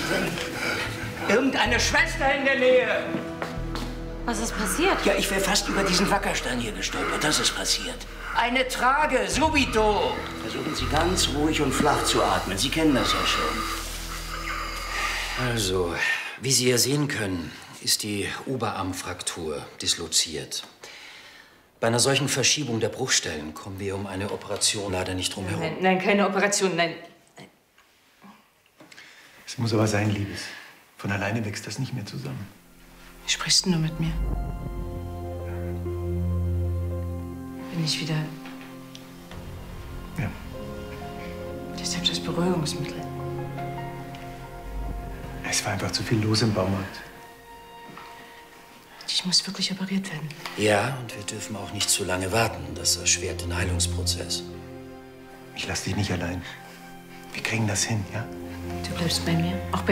denn? Irgendeine Schwester in der Nähe. Was ist passiert? Ja, ich wäre fast über diesen Wackerstein hier gestolpert. Das ist passiert. Eine Trage, subito. Versuchen Sie ganz ruhig und flach zu atmen. Sie kennen das ja schon. Also, wie Sie hier sehen können, ist die Oberarmfraktur disloziert. Bei einer solchen Verschiebung der Bruchstellen kommen wir um eine Operation leider nicht drum herum. Nein, keine Operation, nein. Es muss aber sein, Liebes. Von alleine wächst das nicht mehr zusammen. Wie sprichst du mit mir? Bin ich wieder... Ja. Deshalb das Beruhigungsmittel. Es war einfach zu viel los im Baumarkt. Ich muss wirklich operiert werden. Ja, und wir dürfen auch nicht zu lange warten. Das erschwert den Heilungsprozess. Ich lass dich nicht allein. Wir kriegen das hin, ja? Du bleibst bei mir, auch bei